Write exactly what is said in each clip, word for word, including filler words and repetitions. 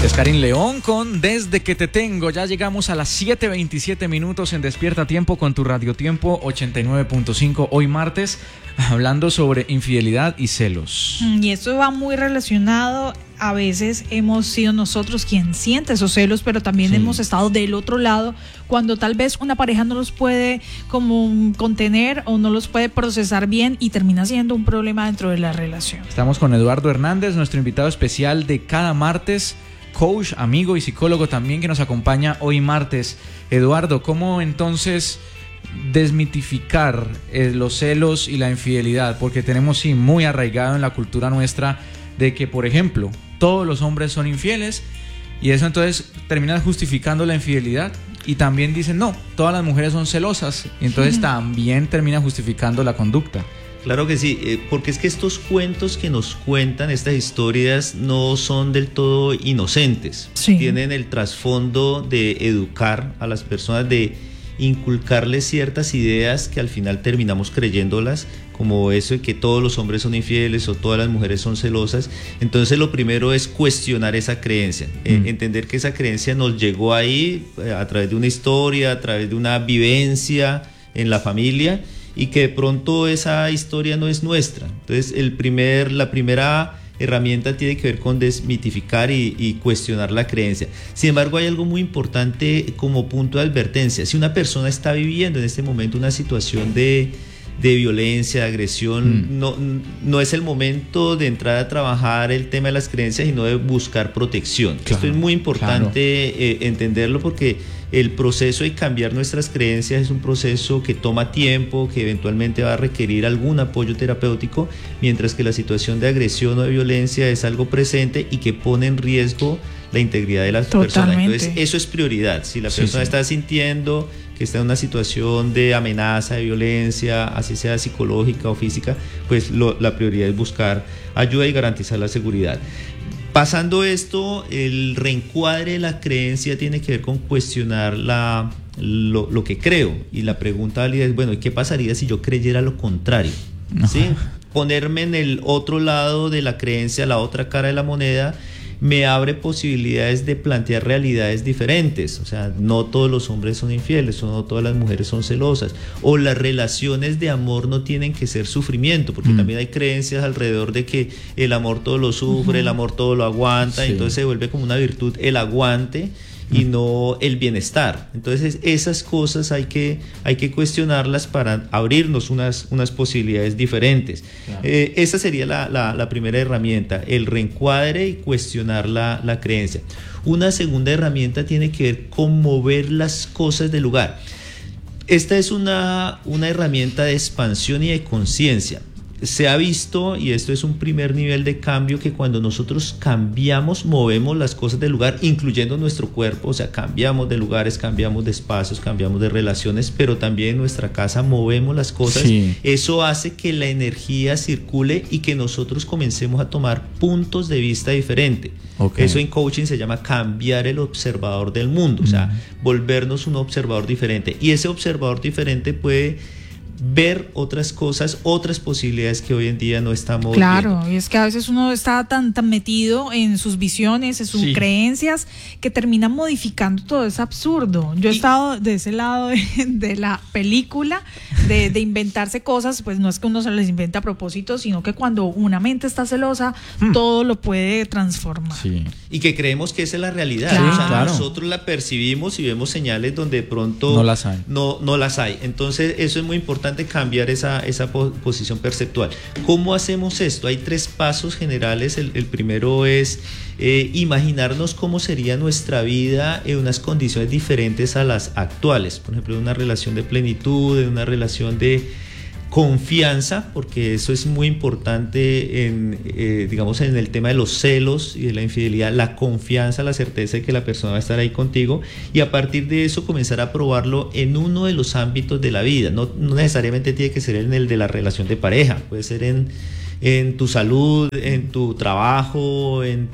Es Karin León con Desde que te tengo. Ya llegamos a las siete veintisiete minutos en Despierta Tiempo con tu Radio Tiempo ochenta y nueve punto cinco. Hoy martes, hablando sobre infidelidad y celos. Y esto va muy relacionado. A veces hemos sido nosotros quien siente esos celos, pero también sí. hemos estado del otro lado cuando tal vez una pareja no los puede como contener o no los puede procesar bien y termina siendo un problema dentro de la relación. Estamos con Eduardo Hernández, nuestro invitado especial de cada martes, coach, amigo y psicólogo también, que nos acompaña hoy martes. Eduardo, ¿cómo entonces desmitificar eh, los celos y la infidelidad? Porque tenemos sí muy arraigado en la cultura nuestra de que, por ejemplo, todos los hombres son infieles y eso entonces termina justificando la infidelidad, y también dicen no, todas las mujeres son celosas y entonces también termina justificando la conducta. Claro que sí, eh, porque es que estos cuentos que nos cuentan, estas historias, no son del todo inocentes. Sí. Tienen el trasfondo de educar a las personas, de inculcarles ciertas ideas que al final terminamos creyéndolas, como eso de que todos los hombres son infieles o todas las mujeres son celosas. Entonces lo primero es cuestionar esa creencia, mm. eh, entender que esa creencia nos llegó ahí eh, a través de una historia, a través de una vivencia en la familia, y que de pronto esa historia no es nuestra. Entonces el primer, la primera herramienta tiene que ver con desmitificar y, y cuestionar la creencia. Sin embargo, hay algo muy importante como punto de advertencia. Si una persona está viviendo en este momento una situación de, de violencia, de agresión, mm. no, no es el momento de entrar a trabajar el tema de las creencias, sino de buscar protección. Claro, esto es muy importante, claro. eh, entenderlo, porque el proceso de cambiar nuestras creencias es un proceso que toma tiempo, que eventualmente va a requerir algún apoyo terapéutico, mientras que la situación de agresión o de violencia es algo presente y que pone en riesgo la integridad de las personas. Entonces, eso es prioridad. Si la persona sí, sí. está sintiendo que está en una situación de amenaza, de violencia, así sea psicológica o física, pues lo, la prioridad es buscar ayuda y garantizar la seguridad. Pasando esto, el reencuadre de la creencia tiene que ver con cuestionar la, lo, lo que creo. Y la pregunta válida es, bueno, ¿qué pasaría si yo creyera lo contrario? ¿Sí? Ponerme en el otro lado de la creencia, la otra cara de la moneda, me abre posibilidades de plantear realidades diferentes. O sea, no todos los hombres son infieles, o no todas las mujeres son celosas, o las relaciones de amor no tienen que ser sufrimiento, porque mm. también hay creencias alrededor de que el amor todo lo sufre, uh-huh. el amor todo lo aguanta, sí. entonces se vuelve como una virtud el aguante y no el bienestar. Entonces esas cosas hay que, hay que cuestionarlas para abrirnos unas, unas posibilidades diferentes. Claro. Eh, esa sería la, la, la primera herramienta, el reencuadre y cuestionar la, la creencia. Una segunda herramienta tiene que ver con mover las cosas del lugar. Esta es una, una herramienta de expansión y de conciencia. Se ha visto, y esto es un primer nivel de cambio, que cuando nosotros cambiamos, movemos las cosas del lugar, incluyendo nuestro cuerpo, o sea, cambiamos de lugares, cambiamos de espacios, cambiamos de relaciones, pero también en nuestra casa movemos las cosas. Sí. Eso hace que la energía circule y que nosotros comencemos a tomar puntos de vista diferentes. Okay. Eso en coaching se llama cambiar el observador del mundo, mm. o sea, volvernos un observador diferente. Y ese observador diferente puede ver otras cosas, otras posibilidades que hoy en día no estamos claro, viendo. Claro, y es que a veces uno está tan, tan metido en sus visiones, en sus sí. creencias, que termina modificando todo. Es absurdo. Yo he y, estado de ese lado de, de la película, de, de inventarse cosas, pues no es que uno se las invente a propósito, sino que cuando una mente está celosa, hmm. todo lo puede transformar. Sí. Y que creemos que esa es la realidad. Claro. O sea, claro. nosotros la percibimos y vemos señales donde de pronto no las hay. No, no las hay. Entonces, eso es muy importante, cambiar esa, esa posición perceptual. ¿Cómo hacemos esto? Hay tres pasos generales. El, el primero es eh, imaginarnos cómo sería nuestra vida en unas condiciones diferentes a las actuales. Por ejemplo, en una relación de plenitud, en una relación de confianza, porque eso es muy importante en, eh, digamos, en el tema de los celos y de la infidelidad, la confianza, la certeza de que la persona va a estar ahí contigo, y a partir de eso comenzar a probarlo en uno de los ámbitos de la vida. No, no necesariamente tiene que ser en el de la relación de pareja, puede ser en, en tu salud, en tu trabajo, en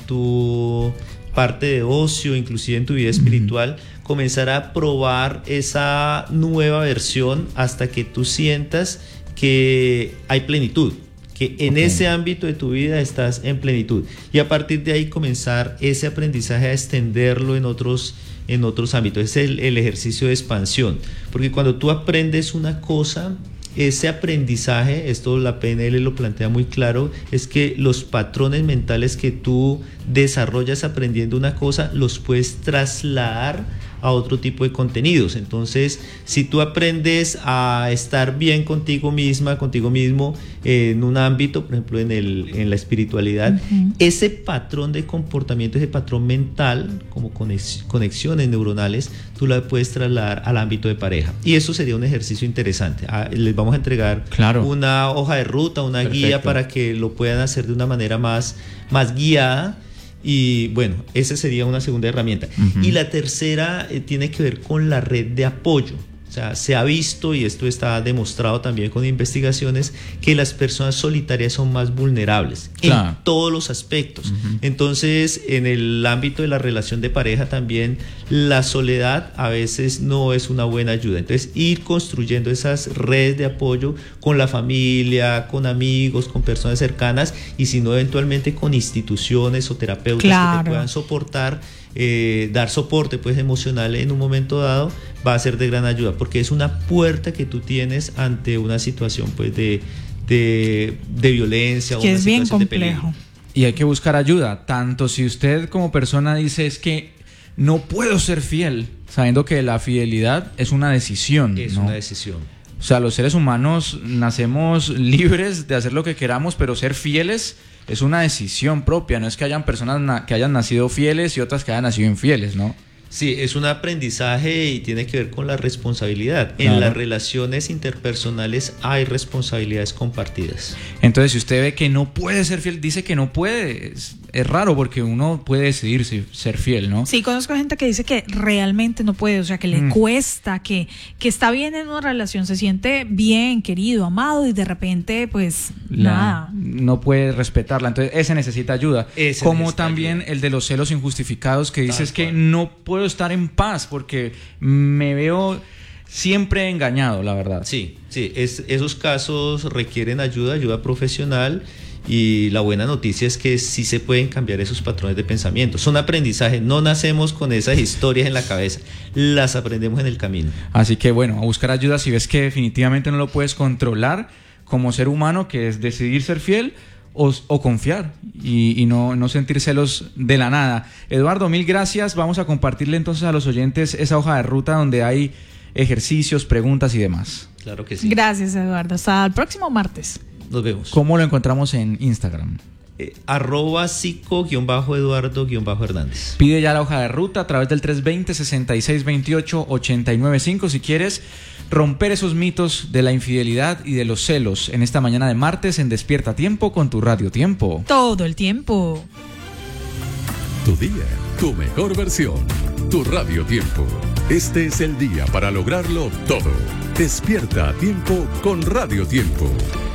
tu parte de ocio, inclusive en tu vida espiritual. Uh-huh. Comenzar a probar esa nueva versión hasta que tú sientas que hay plenitud, que en okay. ese ámbito de tu vida estás en plenitud. Y a partir de ahí comenzar ese aprendizaje a extenderlo en otros, en otros ámbitos. Es el, el ejercicio de expansión. Porque cuando tú aprendes una cosa, ese aprendizaje, esto la P N L lo plantea muy claro, es que los patrones mentales que tú desarrollas aprendiendo una cosa, los puedes trasladar a otro tipo de contenidos. Entonces, si tú aprendes a estar bien contigo misma, contigo mismo, eh, en un ámbito, por ejemplo, en, el, en la espiritualidad, uh-huh. ese patrón de comportamiento, ese patrón mental, como conex, conexiones neuronales, tú la puedes trasladar al ámbito de pareja. Y eso sería un ejercicio interesante. Ah, les vamos a entregar claro. una hoja de ruta, una Perfecto. guía para que lo puedan hacer de una manera más, más guiada. Y bueno, esa sería una segunda herramienta. Uh-huh. Y la tercera eh, tiene que ver con la red de apoyo. O sea, se ha visto, y esto está demostrado también con investigaciones, que las personas solitarias son más vulnerables claro. en todos los aspectos. Uh-huh. Entonces, en el ámbito de la relación de pareja también, la soledad a veces no es una buena ayuda. Entonces, ir construyendo esas redes de apoyo con la familia, con amigos, con personas cercanas, y si no, eventualmente con instituciones o terapeutas claro. que te puedan soportar, eh, dar soporte pues emocional en un momento dado, va a ser de gran ayuda, porque es una puerta que tú tienes ante una situación pues de, de, de violencia o que una es bien situación complejo. de peligro. Y hay que buscar ayuda, tanto si usted como persona dice es que no puedo ser fiel, sabiendo que la fidelidad es una decisión. Es ¿no? una decisión. O sea, los seres humanos nacemos libres de hacer lo que queramos, pero ser fieles es una decisión propia. No es que hayan personas na- que hayan nacido fieles y otras que hayan nacido infieles, ¿no? Sí, es un aprendizaje y tiene que ver con la responsabilidad. Claro. En las relaciones interpersonales hay responsabilidades compartidas. Entonces, si usted ve que no puede ser fiel, dice que no puede. Es, es raro porque uno puede decidir si ser fiel, ¿no? Sí, conozco gente que dice que realmente no puede, o sea, que le mm. cuesta, que, que está bien en una relación, se siente bien, querido, amado, y de repente, pues, La, nada. No puede respetarla. Entonces, ese necesita ayuda. Ese Como necesita también ayuda. El de los celos injustificados, que dices que no puedo estar en paz porque me veo siempre engañado, la verdad. Sí, sí, es, esos casos requieren ayuda, ayuda profesional, y la buena noticia es que sí se pueden cambiar esos patrones de pensamiento. Son aprendizajes, no nacemos con esas historias en la cabeza, las aprendemos en el camino. Así que bueno, a buscar ayuda si ves que definitivamente no lo puedes controlar como ser humano, que es decidir ser fiel O, o confiar y, y no, no sentir celos de la nada. Eduardo, mil gracias. Vamos a compartirle entonces a los oyentes esa hoja de ruta donde hay ejercicios, preguntas y demás. Claro que sí. Gracias, Eduardo. Hasta el próximo martes. Nos vemos. ¿Cómo lo encontramos en Instagram? Eh, arroba psico-eduardo-hernández. Pide ya la hoja de ruta a través del tres dos cero, seis seis dos ocho, ocho nueve cinco si quieres romper esos mitos de la infidelidad y de los celos en esta mañana de martes en Despierta Tiempo con tu Radio Tiempo. Todo el tiempo. Tu día, tu mejor versión, tu Radio Tiempo. Este es el día para lograrlo todo. Despierta a tiempo con Radio Tiempo.